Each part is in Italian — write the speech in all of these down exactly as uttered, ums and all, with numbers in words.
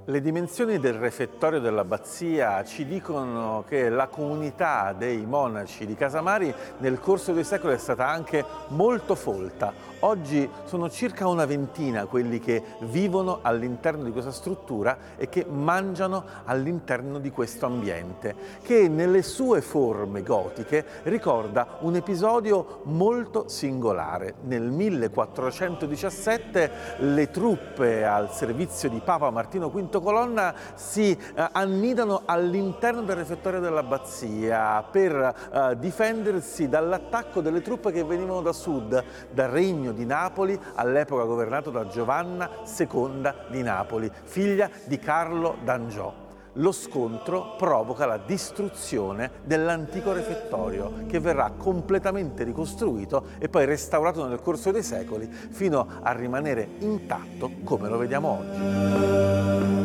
Le dimensioni del refettorio dell'abbazia ci dicono che la comunità dei monaci di Casamari nel corso dei secoli è stata anche molto folta. Oggi sono circa una ventina quelli che vivono all'interno di questa struttura e che mangiano all'interno di questo ambiente, che nelle sue forme gotiche ricorda un episodio molto singolare. Nel millequattrocentodiciassette le truppe al servizio di Papa Martino V Colonna si eh, annidano all'interno del refettorio dell'abbazia per eh, difendersi dall'attacco delle truppe che venivano da sud, dal regno di Napoli, all'epoca governato da Giovanna seconda di Napoli, figlia di Carlo d'Angiò. Lo scontro provoca la distruzione dell'antico refettorio, che verrà completamente ricostruito e poi restaurato nel corso dei secoli fino a rimanere intatto come lo vediamo oggi.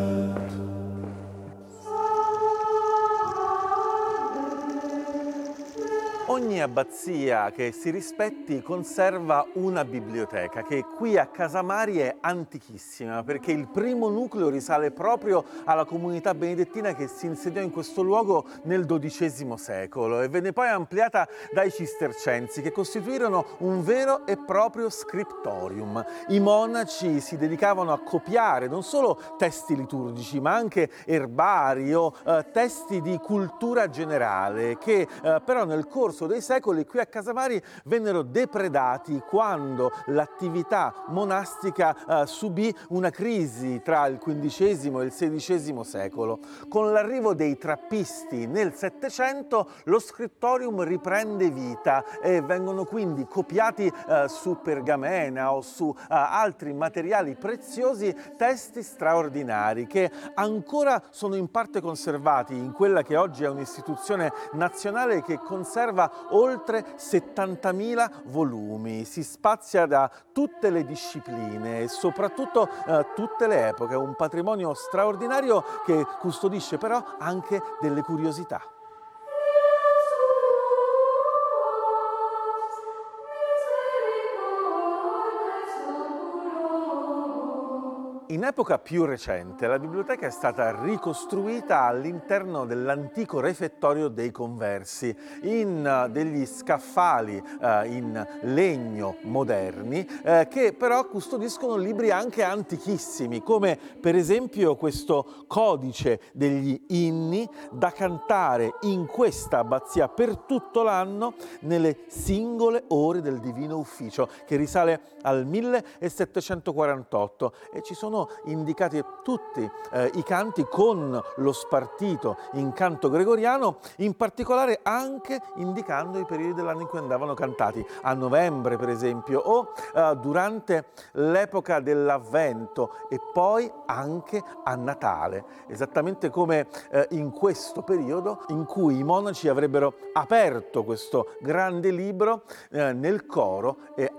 Ogni abbazia che si rispetti conserva una biblioteca che qui a Casamari è antichissima, perché il primo nucleo risale proprio alla comunità benedettina che si insediò in questo luogo nel dodicesimo secolo e venne poi ampliata dai cistercensi, che costituirono un vero e proprio scriptorium. I monaci si dedicavano a copiare non solo testi liturgici ma anche erbari o eh, testi di cultura generale che eh, però nel corso dei secoli qui a Casamari vennero depredati quando l'attività monastica eh, subì una crisi tra il quindicesimo e il sedicesimo secolo. Con l'arrivo dei trappisti nel Settecento lo scriptorium riprende vita e vengono quindi copiati eh, su pergamena o su eh, altri materiali preziosi testi straordinari che ancora sono in parte conservati in quella che oggi è un'istituzione nazionale che conserva oltre settantamila volumi. Si spazia da tutte le discipline e soprattutto eh, tutte le epoche, un patrimonio straordinario che custodisce però anche delle curiosità. In epoca più recente la biblioteca è stata ricostruita all'interno dell'antico refettorio dei conversi in degli scaffali eh, in legno moderni eh, che però custodiscono libri anche antichissimi, come per esempio questo codice degli inni da cantare in questa abbazia per tutto l'anno nelle singole ore del Divino Ufficio, che risale al millesettecentoquarantotto, e ci sono indicati tutti eh, i canti con lo spartito in canto gregoriano, in particolare anche indicando i periodi dell'anno in cui andavano cantati, a novembre per esempio o eh, durante l'epoca dell'Avvento e poi anche a Natale, esattamente come eh, in questo periodo in cui i monaci avrebbero aperto questo grande libro eh, nel coro e